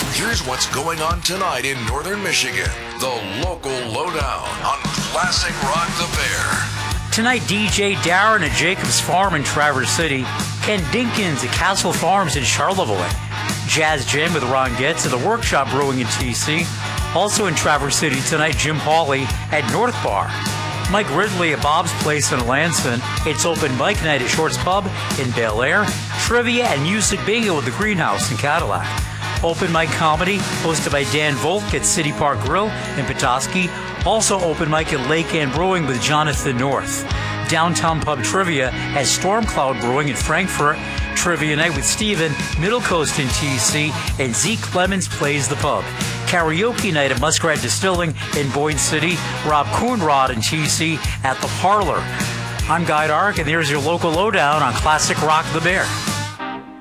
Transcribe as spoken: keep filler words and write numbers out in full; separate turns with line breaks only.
Here's what's going on tonight in Northern Michigan. The local lowdown on Classic Rock the Bear.
Tonight, D J Darren at Jacobs Farm in Traverse City, Ken Dinkins at Castle Farms in Charlevoix, Jazz Jam with Ron Getz at the Workshop Brewing in T C. Also in Traverse City tonight, Jim Pauley at North Bar. Mike Ridley at Bob's Place in Lansing. It's open mic night at Shorts Pub in Bel Air. Trivia and music bingo at the Greenhouse in Cadillac. Open mic comedy hosted by Dan Volk at City Park Grill in Petoskey. Also open mic at Lake Ann Brewing with Jonathan North. Downtown Pub Trivia at Storm Cloud Brewing in Frankfurt. Trivia night with Steven, Middle Coast in T C, and Zeke Clemens plays the pub. Karaoke night at Muskrat Distilling in Boyne City. Rob Coonrod in T C at the Parlor. I'm Guy Dark, and there's your local lowdown on Classic Rock the Bear.